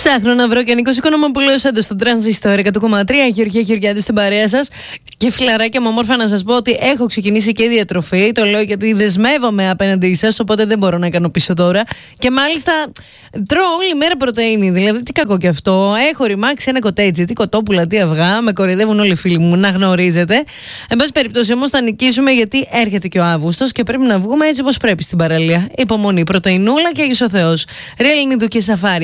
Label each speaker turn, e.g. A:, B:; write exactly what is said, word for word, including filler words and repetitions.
A: Ψάχνω να βρω και Νίκος Οικονομοπούλος εδώ στο Τρανζίστορ εκατό κόμμα τρία. Γεωργία Γεωργιάδη στην παρέα σας. Και φιλαράκια μου, όμορφα να σας πω ότι έχω ξεκινήσει και διατροφή. Το λέω γιατί δεσμεύομαι απέναντι σας, οπότε δεν μπορώ να κάνω πίσω τώρα. Και μάλιστα τρώω όλη μέρα πρωτεΐνη. Δηλαδή, τι κακό κι αυτό. Έχω ρημάξει ένα κοτέτσι. Τι κοτόπουλα, τι αυγά. Με κοροϊδεύουν όλοι οι φίλοι μου, να γνωρίζετε. Εν πάση περιπτώσει, όμως, θα νικήσουμε γιατί έρχεται και ο Αύγουστος και πρέπει να βγούμε έτσι όπως πρέπει στην παραλία. Υπομονή, πρωτεϊνούλα και Άγιος ο Θεός. Ρελινίδου και Σαφάρι.